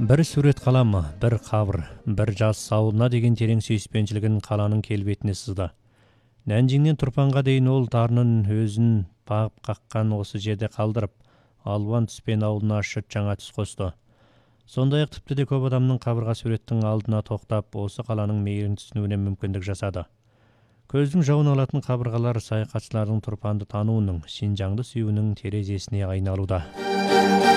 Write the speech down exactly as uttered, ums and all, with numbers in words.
Бір сурет қаламы, бір қабыр, бір жас ауылына деген терең сүйіспеншілігін қаланың келбетіне сызды. Нәнжіңнен Тұрпанға дейін ол тарының өзін бағып қаққан осы жерде қалдырып, алуан түспен ауылына шырт жаңа түс қосты. Сондай-ақ тіпті де көп адамның қабырға суреттің алдына тоқтап, осы қаланың мейірін түсінуіне мүмкіндік жасады. Көздің жауын алатын қабырғалар саяхатшылардың Тұрпанды тануының, Шинжаңды сүюінің терезесіне айналуда.